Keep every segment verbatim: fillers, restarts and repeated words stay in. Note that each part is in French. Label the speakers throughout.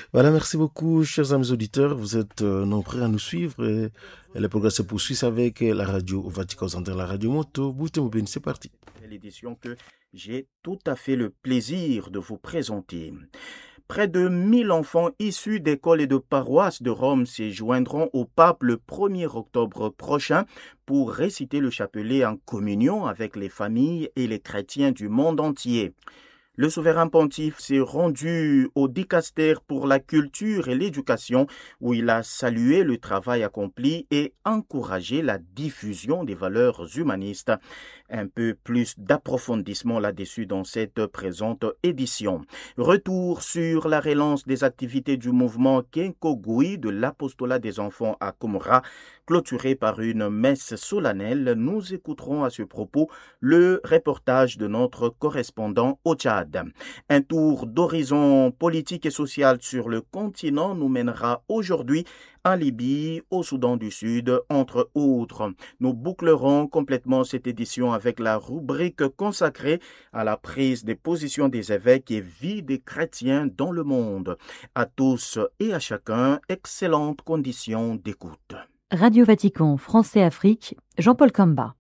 Speaker 1: Voilà, merci beaucoup, chers amis auditeurs. Vous êtes euh, nombreux à nous suivre. Et, et le programme se poursuit avec euh, la radio au Vatican, vous entendez la radio Moto. Boutemobine, c'est parti.
Speaker 2: L'édition que j'ai tout à fait le plaisir de vous présenter. Près de mille enfants issus d'écoles et de paroisses de Rome se joindront au pape le premier octobre prochain pour réciter le chapelet en communion avec les familles et les chrétiens du monde entier. Le souverain pontife s'est rendu au dicastère pour la culture et l'éducation où il a salué le travail accompli et encouragé la diffusion des valeurs humanistes. Un peu plus d'approfondissement là-dessus dans cette présente édition. Retour sur la relance des activités du mouvement Kenkogui de l'apostolat des enfants à Komora, clôturé par une messe solennelle. Nous écouterons à ce propos le reportage de notre correspondant au Tchad. Un tour d'horizon politique et social sur le continent nous mènera aujourd'hui en Libye, au Soudan du Sud, entre autres. Nous bouclerons complètement cette édition avec la rubrique consacrée à la prise des positions des évêques et vie des chrétiens dans le monde. À tous et à chacun, excellentes conditions d'écoute.
Speaker 3: Radio Vatican, Français Afrique, Jean-Paul Kamba.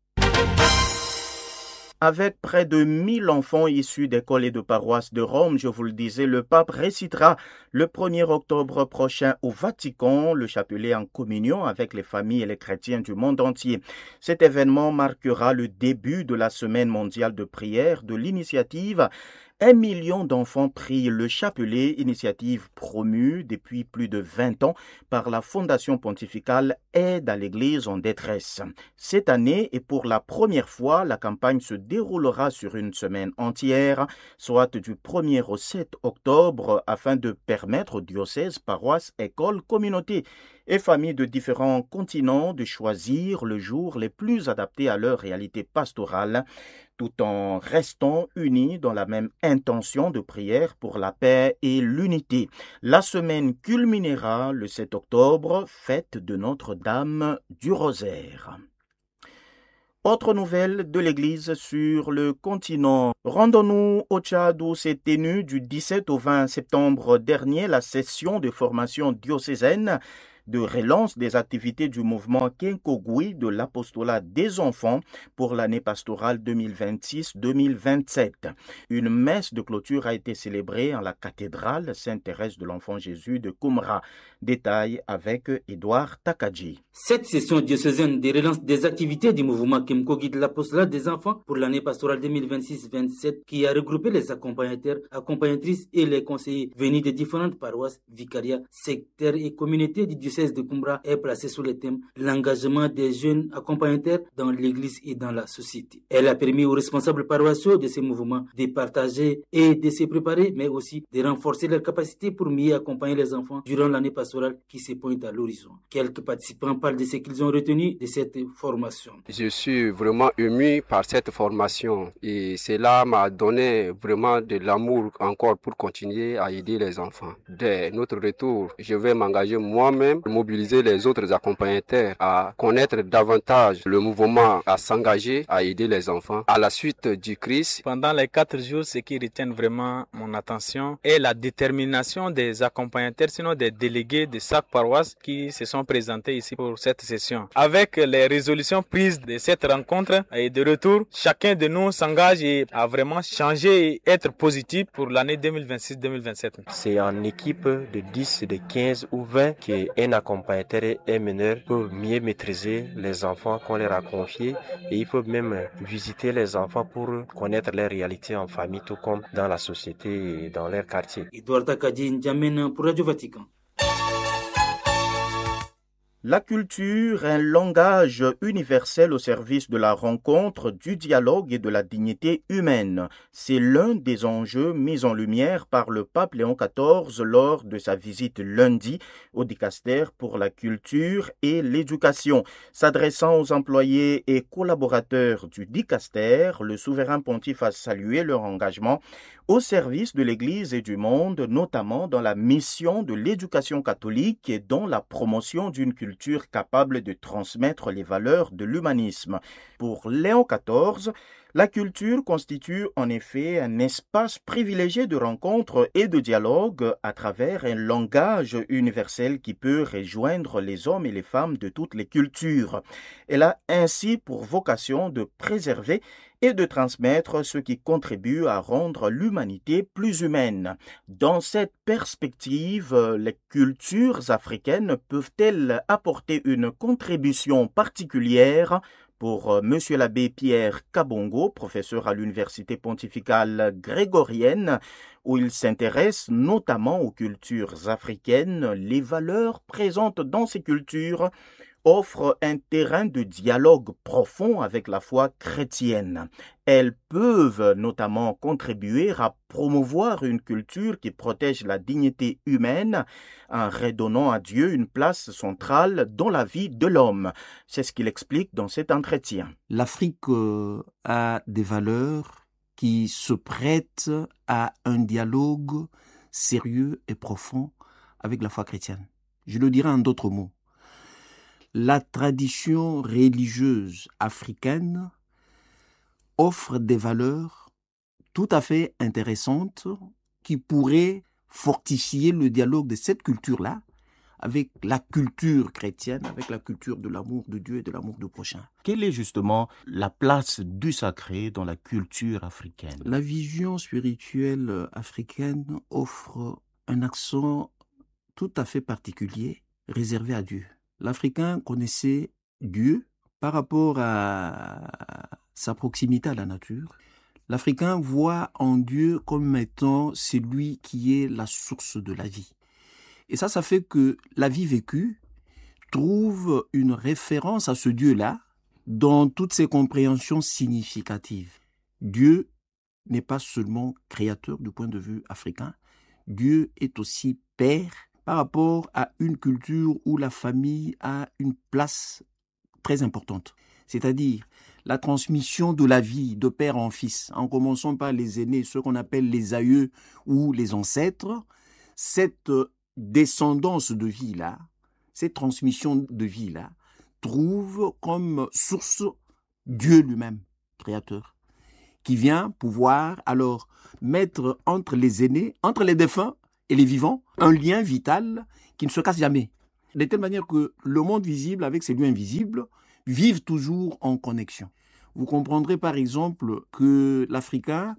Speaker 2: Avec près de mille enfants issus d'écoles et de paroisses de Rome, je vous le disais, le pape récitera le premier octobre prochain au Vatican le chapelet en communion avec les familles et les chrétiens du monde entier. Cet événement marquera le début de la semaine mondiale de prière de l'initiative. Un million d'enfants prient le chapelet, initiative promue depuis plus de vingt ans par la Fondation pontificale Aide à l'Église en détresse. Cette année, et pour la première fois, la campagne se déroulera sur une semaine entière, soit du premier au sept octobre, afin de permettre aux diocèses, paroisses, écoles, communautés et familles de différents continents de choisir le jour les plus adaptés à leur réalité pastorale, tout en restant unis dans la même intention de prière pour la paix et l'unité. La semaine culminera le sept octobre, fête de Notre-Dame du Rosaire. Autre nouvelle de l'Église sur le continent. Rendons-nous au Tchad où s'est tenue du dix-sept au vingt septembre dernier la session de formation diocésaine de relance des activités du mouvement Kenkogui de l'apostolat des enfants pour l'année pastorale deux mille vingt-six deux mille vingt-sept. Une messe de clôture a été célébrée en la cathédrale Sainte-Thérèse de l'Enfant Jésus de Komra. Détail avec Édouard Takadji.
Speaker 4: Cette session diocésaine de relance des activités du mouvement Kenkogui de l'apostolat des enfants pour l'année pastorale deux mille vingt-six vingt-sept qui a regroupé les accompagnateurs, accompagnatrices et les conseillers venus de différentes paroisses, vicariats, secteurs et communautés du diocèse de Komra est placée sous le thème l'engagement des jeunes accompagnateurs dans l'église et dans la société. Elle a permis aux responsables paroissiaux de ces mouvements de partager et de se préparer, mais aussi de renforcer leurs capacités pour mieux accompagner les enfants durant l'année pastorale qui se pointe à l'horizon. Quelques participants parlent de ce qu'ils ont retenu de cette formation.
Speaker 5: Je suis vraiment ému par cette formation et cela m'a donné vraiment de l'amour encore pour continuer à aider les enfants. Dès notre retour, je vais m'engager moi-même mobiliser les autres accompagnateurs à connaître davantage le mouvement, à s'engager, à aider les enfants à la suite du Christ.
Speaker 6: Pendant les quatre jours, ce qui retient vraiment mon attention est la détermination des accompagnateurs, sinon des délégués de chaque paroisse qui se sont présentés ici pour cette session. Avec les résolutions prises de cette rencontre et de retour, chacun de nous s'engage à vraiment changer et être positif pour l'année deux mille vingt-six deux mille vingt-sept.
Speaker 7: C'est en équipe de dix, de quinze ou vingt qu'un accompagnateur et meneur peuvent mieux maîtriser les enfants qu'on leur a confiés et ils peuvent même visiter les enfants pour connaître leur réalité en famille tout comme dans la société et dans leur quartier.
Speaker 4: Edouard Takadji N'Djamena pour Radio Vatican.
Speaker 2: La culture, un langage universel au service de la rencontre, du dialogue et de la dignité humaine. C'est l'un des enjeux mis en lumière par le pape Léon quatorze lors de sa visite lundi au dicastère pour la culture et l'éducation. S'adressant aux employés et collaborateurs du dicastère, le souverain pontife a salué leur engagement au service de l'Église et du monde, notamment dans la mission de l'éducation catholique et dans la promotion d'une culture capable de transmettre les valeurs de l'humanisme. Pour Léon quatorze, La culture constitue en effet un espace privilégié de rencontre et de dialogue à travers un langage universel qui peut rejoindre les hommes et les femmes de toutes les cultures. Elle a ainsi pour vocation de préserver et de transmettre ce qui contribue à rendre l'humanité plus humaine. Dans cette perspective, les cultures africaines peuvent-elles apporter une contribution particulière? Pour M. l'abbé Pierre Kabongo, professeur à l'Université pontificale grégorienne, où il s'intéresse notamment aux cultures africaines, les valeurs présentes dans ces cultures offrent un terrain de dialogue profond avec la foi chrétienne. Elles peuvent notamment contribuer à promouvoir une culture qui protège la dignité humaine en redonnant à Dieu une place centrale dans la vie de l'homme. C'est ce qu'il explique dans cet entretien.
Speaker 8: L'Afrique euh, a des valeurs qui se prêtent à un dialogue sérieux et profond avec la foi chrétienne. Je le dirai en d'autres mots. La tradition religieuse africaine offre des valeurs tout à fait intéressantes qui pourraient fortifier le dialogue de cette culture-là avec la culture chrétienne, avec la culture de l'amour de Dieu et de l'amour du prochain.
Speaker 2: Quelle est justement la place du sacré dans la culture africaine?
Speaker 8: La vision spirituelle africaine offre un accent tout à fait particulier réservé à Dieu. L'Africain connaissait Dieu par rapport à sa proximité à la nature. L'Africain voit en Dieu comme étant celui qui est la source de la vie. Et ça, ça fait que la vie vécue trouve une référence à ce Dieu-là dans toutes ses compréhensions significatives. Dieu n'est pas seulement créateur du point de vue africain, Dieu est aussi Père, par rapport à une culture où la famille a une place très importante. C'est-à-dire la transmission de la vie de père en fils, en commençant par les aînés, ceux qu'on appelle les aïeux ou les ancêtres. Cette descendance de vie-là, cette transmission de vie-là, trouve comme source Dieu lui-même, créateur, qui vient pouvoir alors mettre entre les aînés, entre les défunts, et les vivants, un lien vital qui ne se casse jamais. De telle manière que le monde visible avec ses lieux invisibles vivent toujours en connexion. Vous comprendrez par exemple que l'Africain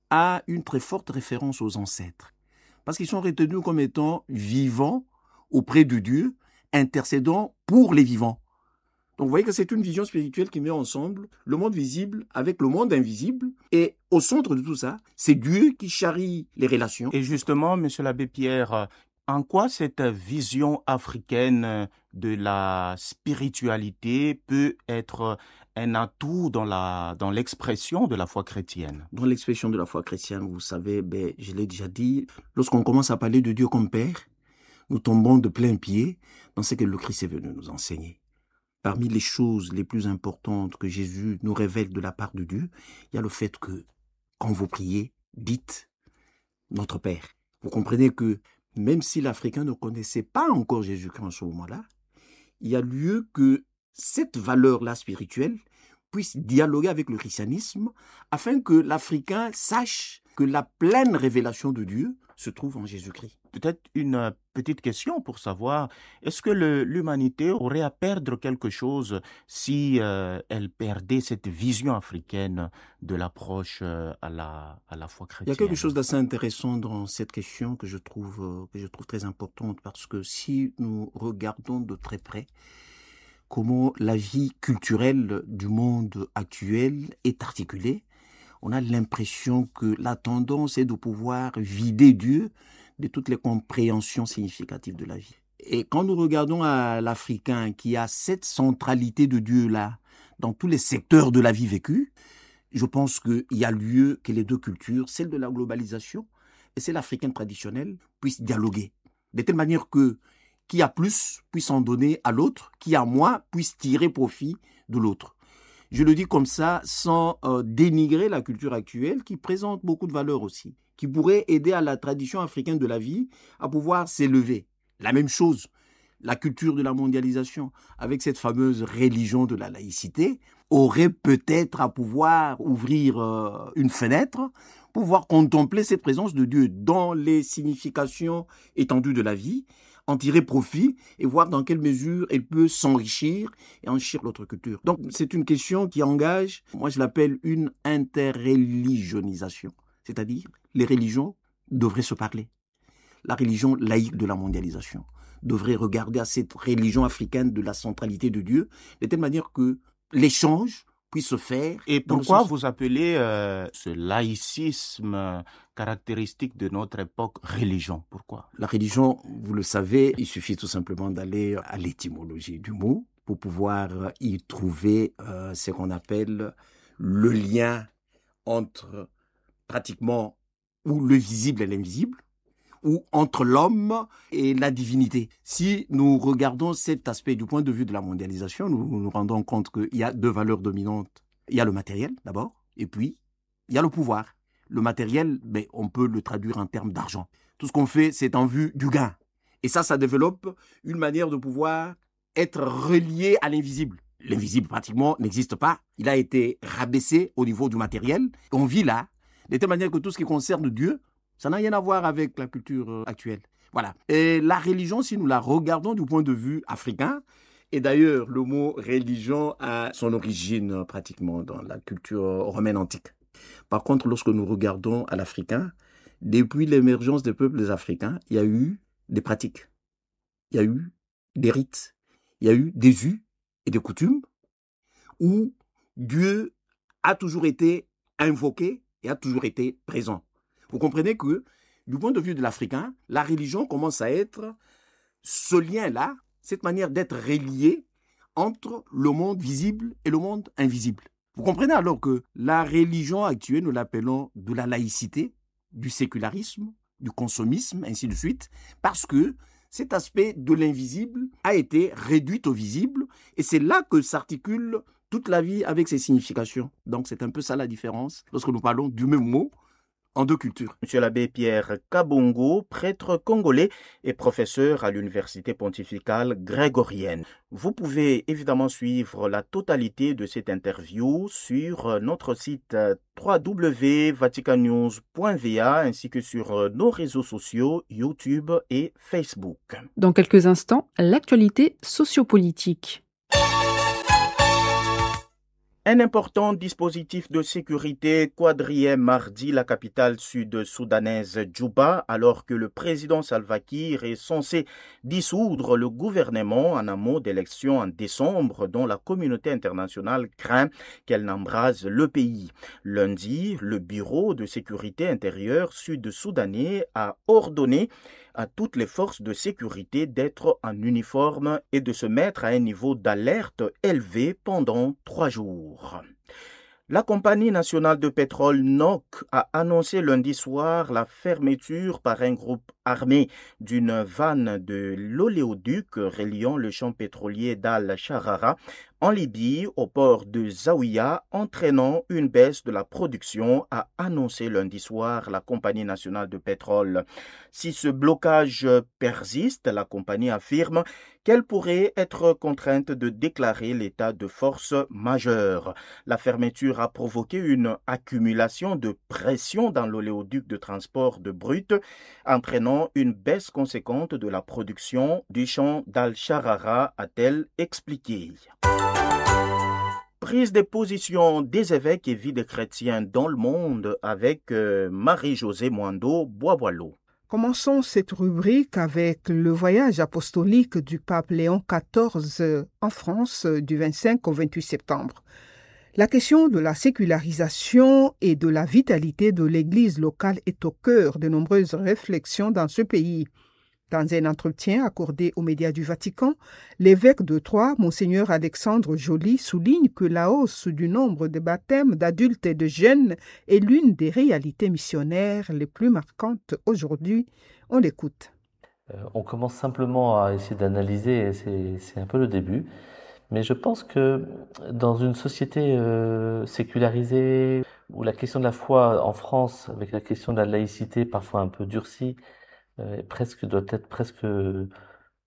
Speaker 8: a une très forte référence aux ancêtres, parce qu'ils sont retenus comme étant vivants auprès de Dieu, intercédant pour les vivants. Donc vous voyez que c'est une vision spirituelle qui met ensemble le monde visible avec le monde invisible. Et au centre de tout ça, c'est Dieu qui charrie les relations.
Speaker 2: Et justement, M. l'abbé Pierre, en quoi cette vision africaine de la spiritualité peut être un atout dans la, dans l'expression de la foi chrétienne?
Speaker 8: Dans l'expression de la foi chrétienne, vous savez, ben, je l'ai déjà dit, lorsqu'on commence à parler de Dieu comme Père, nous tombons de plein pied dans ce que le Christ est venu nous enseigner. Parmi les choses les plus importantes que Jésus nous révèle de la part de Dieu, il y a le fait que, quand vous priez, dites « Notre Père ». Vous comprenez que, même si l'Africain ne connaissait pas encore Jésus-Christ en ce moment-là, il y a lieu que cette valeur-là spirituelle puisse dialoguer avec le christianisme afin que l'Africain sache que la pleine révélation de Dieu se trouve en Jésus-Christ.
Speaker 2: Peut-être une petite question pour savoir, est-ce que le, l'humanité aurait à perdre quelque chose si euh, elle perdait cette vision africaine de l'approche euh, à, la, à la foi chrétienne?
Speaker 8: Il y a quelque chose d'assez intéressant dans cette question que je trouve, euh, que je trouve très importante, parce que si nous regardons de très près comment la vie culturelle du monde actuel est articulée, on a l'impression que la tendance est de pouvoir vider Dieu de toutes les compréhensions significatives de la vie. Et quand nous regardons à l'Africain qui a cette centralité de Dieu-là dans tous les secteurs de la vie vécue, je pense qu'il y a lieu que les deux cultures, celle de la globalisation et celle africaine traditionnelle, puissent dialoguer. De telle manière que qui a plus puisse en donner à l'autre, qui a moins puisse tirer profit de l'autre. Je le dis comme ça sans euh, dénigrer la culture actuelle qui présente beaucoup de valeurs aussi, qui pourrait aider à la tradition africaine de la vie à pouvoir s'élever. La même chose, la culture de la mondialisation avec cette fameuse religion de la laïcité aurait peut-être à pouvoir ouvrir euh, une fenêtre, pouvoir contempler cette présence de Dieu dans les significations étendues de la vie, en tirer profit et voir dans quelle mesure elle peut s'enrichir et enrichir l'autre culture. Donc c'est une question qui engage, moi je l'appelle une interreligionisation, c'est-à-dire les religions devraient se parler. La religion laïque de la mondialisation devrait regarder à cette religion africaine de la centralité de Dieu, de telle manière que l'échange puisse se faire.
Speaker 2: Et
Speaker 8: dans le
Speaker 2: pourquoi
Speaker 8: sens-
Speaker 2: vous appelez euh, ce laïcisme euh, caractéristique de notre époque religion? Pourquoi?
Speaker 8: La religion, vous le savez, il suffit tout simplement d'aller à l'étymologie du mot pour pouvoir y trouver euh, ce qu'on appelle le lien entre pratiquement ou le visible et l'invisible, ou entre l'homme et la divinité. Si nous regardons cet aspect du point de vue de la mondialisation, nous nous rendons compte qu'il y a deux valeurs dominantes. Il y a le matériel d'abord, et puis il y a le pouvoir. Le matériel, ben, on peut le traduire en termes d'argent. Tout ce qu'on fait, c'est en vue du gain. Et ça, ça développe une manière de pouvoir être relié à l'invisible. L'invisible, pratiquement, n'existe pas. Il a été rabaissé au niveau du matériel. On vit là, de telle manière que tout ce qui concerne Dieu, ça n'a rien à voir avec la culture actuelle. Voilà. Et la religion, si nous la regardons du point de vue africain, et d'ailleurs, le mot religion a son origine pratiquement dans la culture romaine antique. Par contre, lorsque nous regardons à l'africain, depuis l'émergence des peuples africains, il y a eu des pratiques, il y a eu des rites, il y a eu des us et des coutumes où Dieu a toujours été invoqué et a toujours été présent. Vous comprenez que, du point de vue de l'Africain, la religion commence à être ce lien-là, cette manière d'être relié entre le monde visible et le monde invisible. Vous comprenez alors que la religion actuelle, nous l'appelons de la laïcité, du sécularisme, du consomisme, ainsi de suite, parce que cet aspect de l'invisible a été réduit au visible, et c'est là que s'articule toute la vie avec ses significations. Donc c'est un peu ça la différence lorsque nous parlons du même mot en deux cultures.
Speaker 2: Monsieur l'abbé Pierre Kabongo, prêtre congolais et professeur à l'université pontificale grégorienne. Vous pouvez évidemment suivre la totalité de cette interview sur notre site w w w point vatican news point v a ainsi que sur nos réseaux sociaux YouTube et Facebook.
Speaker 9: Dans quelques instants, l'actualité sociopolitique.
Speaker 2: Un important dispositif de sécurité quadrillait mardi la capitale sud-soudanaise Djouba alors que le président Salva Kiir est censé dissoudre le gouvernement en amont d'élections en décembre dont la communauté internationale craint qu'elle n'embrase le pays. Lundi, le bureau de sécurité intérieure sud-soudanais a ordonné à toutes les forces de sécurité d'être en uniforme et de se mettre à un niveau d'alerte élevé pendant trois jours. La compagnie nationale de pétrole N O C a annoncé lundi soir la fermeture par un groupe armé d'une vanne de l'oléoduc reliant le champ pétrolier d'Al-Sharara en Libye au port de Zawiya, entraînant une baisse de la production, a annoncé lundi soir la compagnie nationale de pétrole. Si ce blocage persiste, la compagnie affirme qu'elle pourrait être contrainte de déclarer l'état de force majeure. La fermeture a provoqué une accumulation de pression dans l'oléoduc de transport de brut, entraînant une baisse conséquente de la production du champ d'Al-Sharara, a-t-elle expliqué. Prise de position des évêques et vie des chrétiens dans le monde avec euh, Marie-Josée Mwando Boisboileau.
Speaker 10: Commençons cette rubrique avec le voyage apostolique du pape Léon quatorze en France du vingt-cinq au vingt-huit septembre. La question de la sécularisation et de la vitalité de l'Église locale est au cœur de nombreuses réflexions dans ce pays. Dans un entretien accordé aux médias du Vatican, l'évêque de Troyes, Monseigneur Alexandre Joly, souligne que la hausse du nombre de baptêmes d'adultes et de jeunes est l'une des réalités missionnaires les plus marquantes aujourd'hui. On l'écoute.
Speaker 11: Euh, on commence simplement à essayer d'analyser, c'est, c'est un peu le début, mais je pense que dans une société euh, sécularisée, où la question de la foi en France, avec la question de la laïcité parfois un peu durcie, Euh, presque doit être presque euh,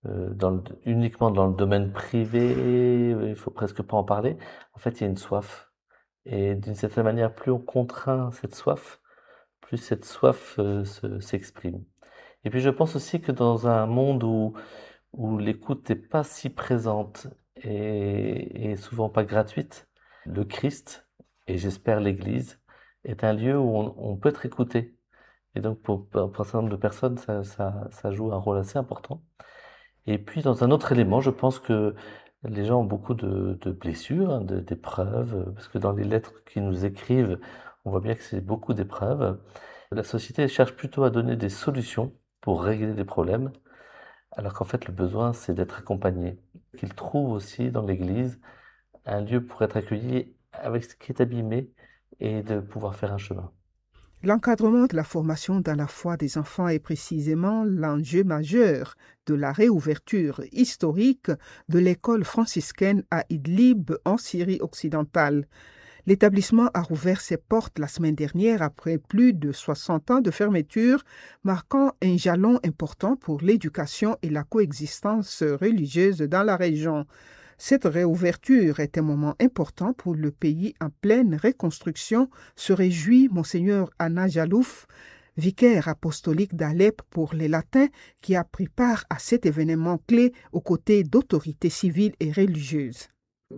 Speaker 11: euh, dans le, uniquement dans le domaine privé, il faut presque pas en parler. En fait, il y a une soif. Et d'une certaine manière, plus on contraint cette soif, plus cette soif euh, se, s'exprime. Et puis je pense aussi que dans un monde où, où l'écoute n'est pas si présente et, et souvent pas gratuite, le Christ, et j'espère l'Église, est un lieu où on, on peut être écouté. Et donc pour, pour un certain nombre de personnes, ça, ça, ça joue un rôle assez important. Et puis dans un autre élément, je pense que les gens ont beaucoup de, de blessures, hein, de, d'épreuves, parce que dans les lettres qu'ils nous écrivent, on voit bien que c'est beaucoup d'épreuves. La société cherche plutôt à donner des solutions pour régler des problèmes, alors qu'en fait le besoin c'est d'être accompagné. Qu'ils trouvent aussi dans l'Église un lieu pour être accueilli avec ce qui est abîmé et de pouvoir faire un chemin.
Speaker 10: L'encadrement de la formation dans la foi des enfants est précisément l'enjeu majeur de la réouverture historique de l'école franciscaine à Idlib en Syrie occidentale. L'établissement a rouvert ses portes la semaine dernière après plus de soixante ans de fermeture, marquant un jalon important pour l'éducation et la coexistence religieuse dans la région. Cette réouverture est un moment important pour le pays en pleine reconstruction, se réjouit Monseigneur Anna Jalouf, vicaire apostolique d'Alep pour les Latins, qui a pris part à cet événement clé aux côtés d'autorités civiles et religieuses.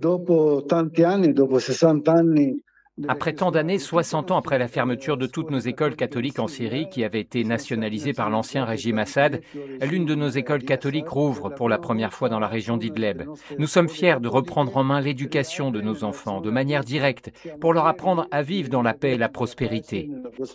Speaker 12: Après tant d'années, soixante ans après la fermeture de toutes nos écoles catholiques en Syrie qui avaient été nationalisées par l'ancien régime Assad, l'une de nos écoles catholiques rouvre pour la première fois dans la région d'Idlib. Nous sommes fiers de reprendre en main l'éducation de nos enfants de manière directe pour leur apprendre à vivre dans la paix et la prospérité.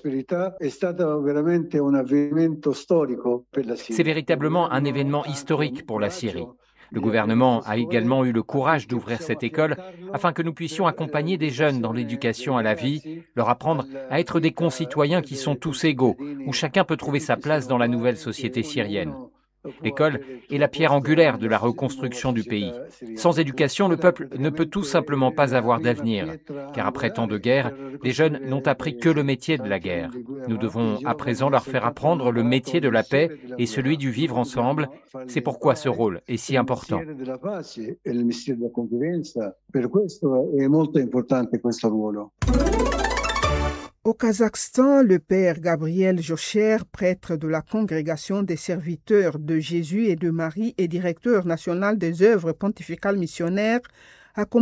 Speaker 12: C'est véritablement un événement historique pour la Syrie. Le gouvernement a également eu le courage d'ouvrir cette école afin que nous puissions accompagner des jeunes dans l'éducation à la vie, leur apprendre à être des concitoyens qui sont tous égaux, où chacun peut trouver sa place dans la nouvelle société syrienne. L'école est la pierre angulaire de la reconstruction du pays. Sans éducation, le peuple ne peut tout simplement pas avoir d'avenir, car après tant de guerres, les jeunes n'ont appris que le métier de la guerre. Nous devons à présent leur faire apprendre le métier de la paix et celui du vivre ensemble. C'est pourquoi ce rôle est si important.
Speaker 10: Au Kazakhstan, le père Gabriel Jocher, prêtre de la Congrégation des serviteurs de Jésus et de Marie et directeur national des œuvres pontificales missionnaires, a